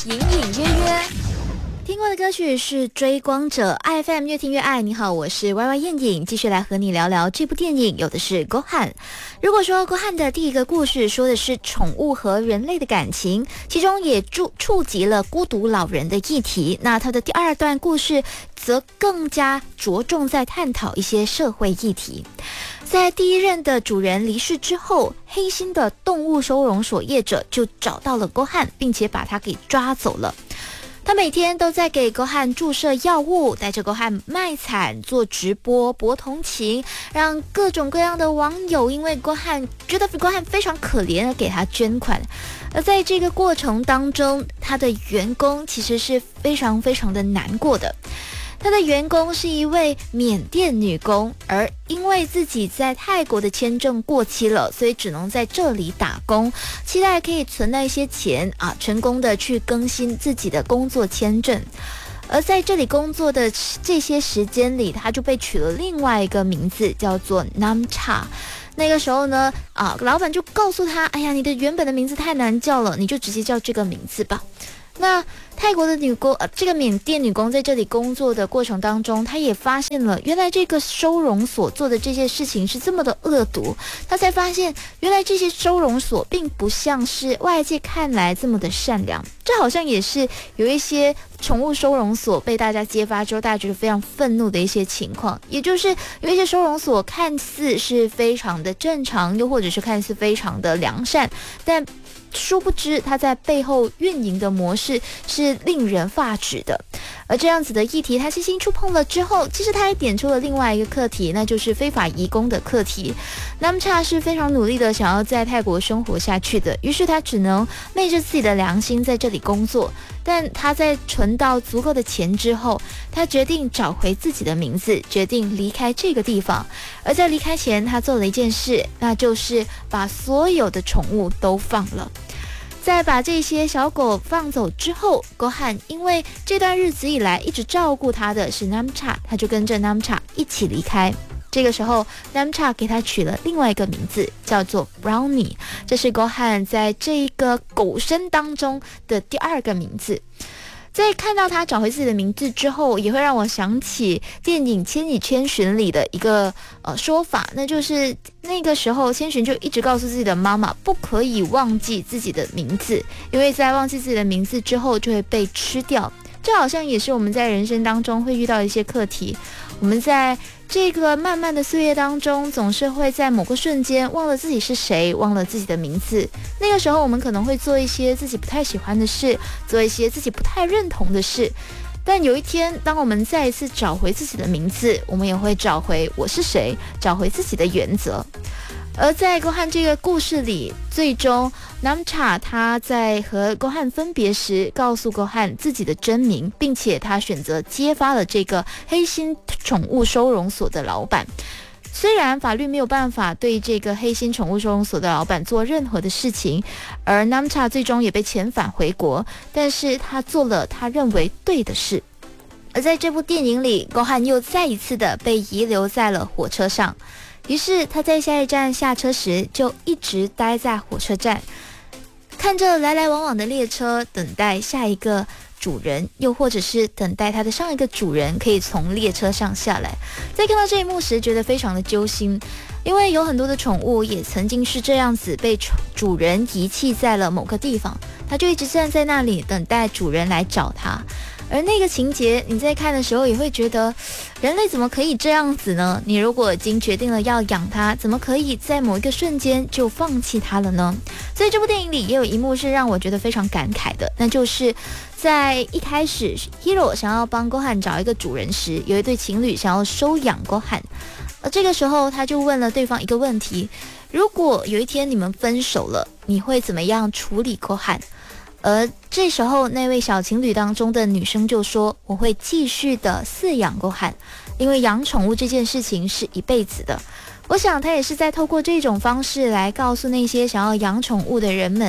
隐隐约约。听过的歌曲是《追光者》，IFM 越听越爱。你好，我是 YY 燕影，继续来和你聊聊这部电影，有的是郭汉。如果说郭汉的第一个故事说的是宠物和人类的感情，其中也触及了孤独老人的议题，那他的第二段故事则更加着重在探讨一些社会议题。在第一任的主人离世之后，黑心的动物收容所业者就找到了郭汉，并且把他给抓走了。他每天都在给郭汉注射药物，带着郭汉卖惨，做直播博同情，让各种各样的网友因为觉得郭汉非常可怜而给他捐款。而在这个过程当中，他的员工其实是非常非常的难过的。他的员工是一位缅甸女工，而因为自己在泰国的签证过期了，所以只能在这里打工，期待可以存到一些钱成功的去更新自己的工作签证。而在这里工作的这些时间里，他就被取了另外一个名字，叫做 Namcha。那个时候呢，老板就告诉他，哎呀，你的原本的名字太难叫了，你就直接叫这个名字吧。那泰国的女工，这个缅甸女工在这里工作的过程当中，她也发现了原来这个收容所做的这些事情是这么的恶毒。她才发现，原来这些收容所并不像是外界看来这么的善良。这好像也是有一些宠物收容所被大家揭发之后，大家觉得非常愤怒的一些情况，也就是有一些收容所看似是非常的正常，又或者是看似非常的良善，但殊不知他在背后运营的模式是令人发指的。而这样子的议题他细心触碰了之后，其实他还点出了另外一个课题，那就是非法移工的课题。Namcha 是非常努力的想要在泰国生活下去的，于是他只能昧着自己的良心在这里工作。但他在存到足够的钱之后，他决定找回自己的名字，决定离开这个地方。而在离开前，他做了一件事，那就是把所有的宠物都放了。在把这些小狗放走之后，郭汉因为这段日子以来一直照顾他的是 Namcha， 他就跟着 Namcha 一起离开。这个时候 Namcha 给他取了另外一个名字，叫做 Brownie， 这是郭汉在这个狗生当中的第二个名字。在看到他找回自己的名字之后，也会让我想起电影《千与千寻》里的一个说法，那就是那个时候千寻就一直告诉自己的妈妈不可以忘记自己的名字，因为在忘记自己的名字之后就会被吃掉。这好像也是我们在人生当中会遇到的一些课题，我们在这个漫漫的岁月当中，总是会在某个瞬间忘了自己是谁，忘了自己的名字。那个时候我们可能会做一些自己不太喜欢的事，做一些自己不太认同的事，但有一天当我们再一次找回自己的名字，我们也会找回我是谁，找回自己的原则。而在郭汉这个故事里，最终 Namcha 他在和郭汉分别时告诉郭汉自己的真名，并且他选择揭发了这个黑心宠物收容所的老板。虽然法律没有办法对这个黑心宠物收容所的老板做任何的事情，而 Namcha 最终也被遣返回国，但是他做了他认为对的事。而在这部电影里，郭汉又再一次的被遗留在了火车上，于是他在下一站下车时就一直待在火车站，看着来来往往的列车，等待下一个主人，又或者是等待他的上一个主人可以从列车上下来。在看到这一幕时，觉得非常的揪心，因为有很多的宠物也曾经是这样子被主人遗弃在了某个地方，他就一直站在那里等待主人来找他。而那个情节你在看的时候也会觉得，人类怎么可以这样子呢？你如果已经决定了要养它，怎么可以在某一个瞬间就放弃它了呢？所以这部电影里也有一幕是让我觉得非常感慨的，那就是在一开始 Hero 想要帮郭汉找一个主人时，有一对情侣想要收养郭汉，而这个时候他就问了对方一个问题，如果有一天你们分手了，你会怎么样处理郭汉？而这时候那位小情侣当中的女生就说，我会继续的饲养郭汉，因为养宠物这件事情是一辈子的。我想她也是在透过这种方式来告诉那些想要养宠物的人们，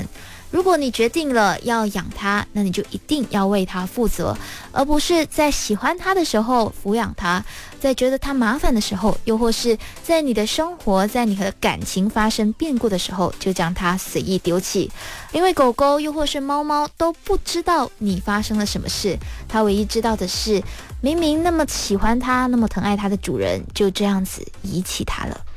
如果你决定了要养它，那你就一定要为它负责，而不是在喜欢它的时候抚养它，在觉得它麻烦的时候，又或是在你的生活，在你和感情发生变故的时候，就将它随意丢弃。因为狗狗又或是猫猫都不知道你发生了什么事，它唯一知道的是，明明那么喜欢它，那么疼爱它的主人，就这样子遗弃它了。